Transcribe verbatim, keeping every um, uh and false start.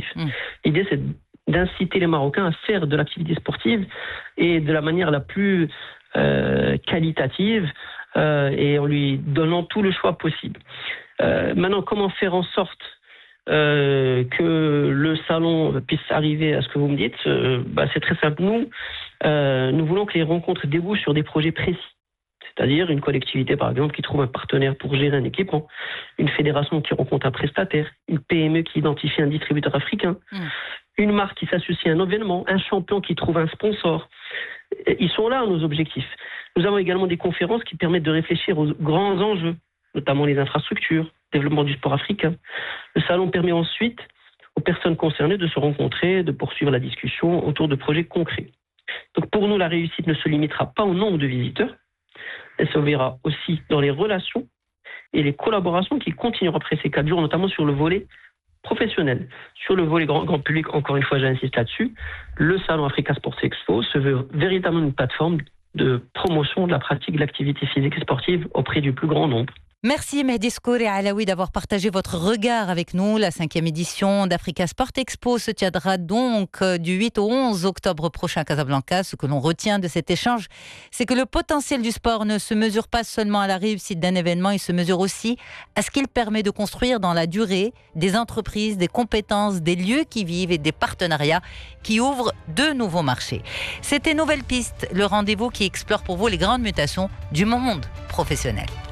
Mmh. L'idée, c'est d'inciter les Marocains à faire de l'activité sportive et de la manière la plus euh, qualitative euh, et en lui donnant tout le choix possible. Euh, maintenant, comment faire en sorte euh, que le salon puisse arriver à ce que vous me dites? euh, bah, C'est très simple. Nous, euh, nous voulons que les rencontres débouchent sur des projets précis. C'est-à-dire une collectivité, par exemple, qui trouve un partenaire pour gérer un équipement, une fédération qui rencontre un prestataire, une P M E qui identifie un distributeur africain, mmh. une marque qui s'associe à un événement, un champion qui trouve un sponsor. Ils sont là, nos objectifs. Nous avons également des conférences qui permettent de réfléchir aux grands enjeux, notamment les infrastructures, le développement du sport africain. Le salon permet ensuite aux personnes concernées de se rencontrer, de poursuivre la discussion autour de projets concrets. Donc pour nous, la réussite ne se limitera pas au nombre de visiteurs. Elle se verra aussi dans les relations et les collaborations qui continueront après ces quatre jours, notamment sur le volet professionnel. Sur le volet grand, grand public, encore une fois, j'insiste là-dessus, le Salon Africa Sports Expo se veut véritablement une plateforme de promotion de la pratique de l'activité physique et sportive auprès du plus grand nombre. Merci Mehdi Skouri Alaoui d'avoir partagé votre regard avec nous. La cinquième édition d'Africa Sport Expo se tiendra donc du huit au onze octobre prochain à Casablanca. Ce que l'on retient de cet échange, c'est que le potentiel du sport ne se mesure pas seulement à la réussite d'un événement, il se mesure aussi à ce qu'il permet de construire dans la durée des entreprises, des compétences, des lieux qui vivent et des partenariats qui ouvrent de nouveaux marchés. C'était Nouvelle Piste, le rendez-vous qui explore pour vous les grandes mutations du monde professionnel.